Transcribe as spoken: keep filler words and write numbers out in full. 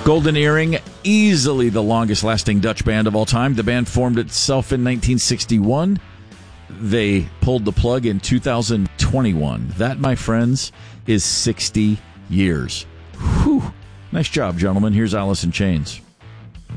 Golden Earring, easily the longest-lasting Dutch band of all time. The band formed itself in nineteen sixty-one. They pulled the plug in two thousand twenty-one. That, my friends, is sixty years. Whew. Nice job, gentlemen. Here's Alice in Chains.